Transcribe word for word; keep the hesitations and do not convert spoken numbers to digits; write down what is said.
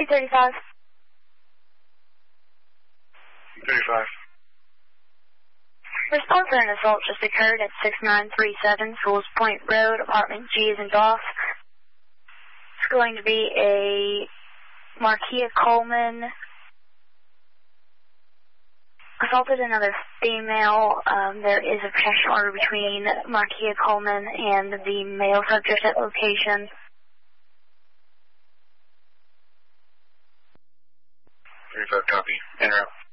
three thirty-five. thirty-five. Response to an assault just occurred at six nine three seven Schools Point Road, apartment G as in golf. It's going to be a Markia Coleman. Assaulted another female. Um, there is a protection order between Markia Coleman and the male subject at location. thirty-five, copy. Interrupt.